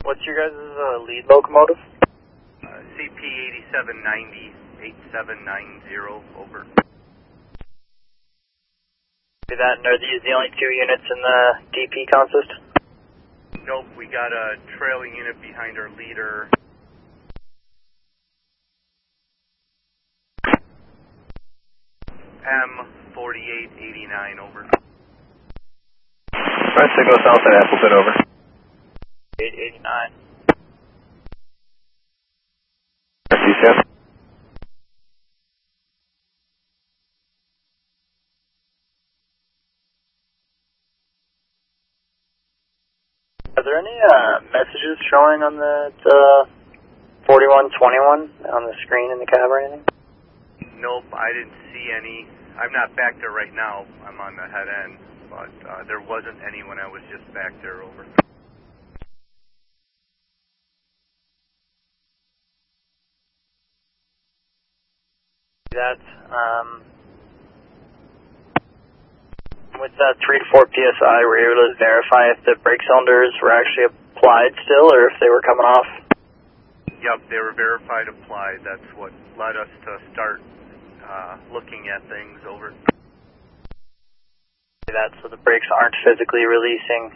What's your guys' lead locomotive? CP 8790, 8790, over. That, and are these the only two units in the DP consist? Nope, we got a trailing unit behind our leader. M4889, over. Right, signal south at Appleton, over. 889. DCF. Are there any messages showing on the 4121 on the screen in the cab or anything? Nope, I didn't see any. I'm not back there right now. I'm on the head end, but there wasn't any when I was just back there, over. That, with that 3 to 4 PSI, were you able to verify if the brake cylinders were actually applied still or if they were coming off? Yep, they were verified applied. That's what led us to start looking at things, over. That, so the brakes aren't physically releasing.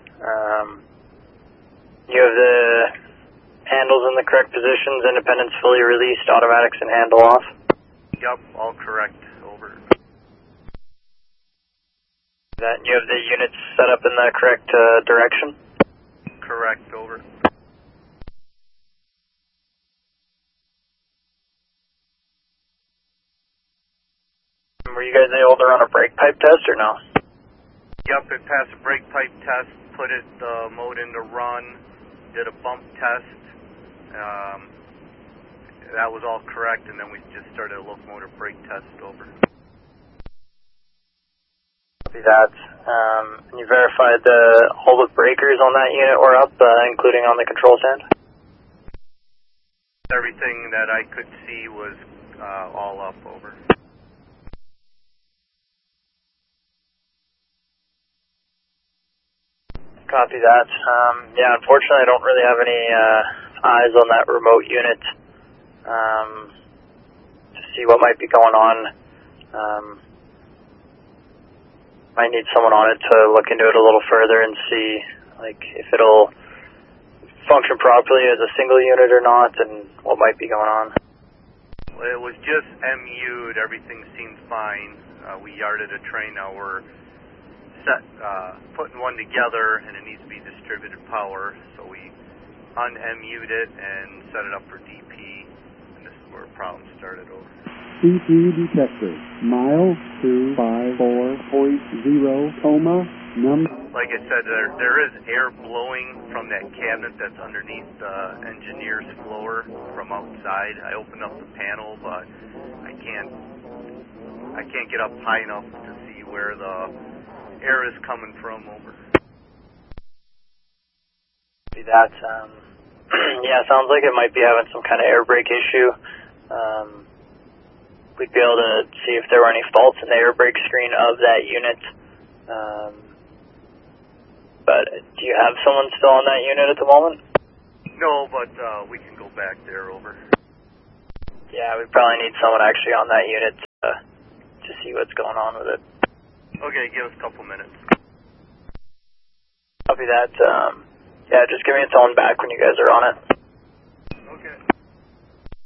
You have the handles in the correct positions, independents fully released, automatics and handle off? Yep, all correct, over. That, you have the units set up in the correct direction? Correct, over. Were you guys able to run a brake pipe test or no? Yep, it passed a brake pipe test, put it mode into run, did a bump test. That was all correct, and then we just started a locomotive brake test, over. Copy that. And you verified all the breakers on that unit were up, including on the control stand? Everything that I could see was all up, over. Copy that. Yeah, unfortunately I don't really have any eyes on that remote unit to see what might be going on. Might need someone on it to look into it a little further and see like if it'll function properly as a single unit or not and what might be going on. Well, it was just MU'd. Everything seemed fine. We yarded a train. Now we're putting one together, and it needs to be distributed power, so we un-MU'd it and set it up for DP, and this is where a problem started, over. CP detector, mile 254.0, coma, number... Like I said, there is air blowing from that cabinet that's underneath the engineer's floor from outside. I opened up the panel, but I can't get up high enough to see where the air is coming from, over. That, yeah, sounds like it might be having some kind of air brake issue. We'd be able to see if there were any faults in the air brake screen of that unit. But do you have someone still on that unit at the moment? No, but we can go back there, over. Yeah, we probably need someone actually on that unit to see what's going on with it. Okay, give us a couple minutes. Copy that. Yeah, just give me a phone back when you guys are on it.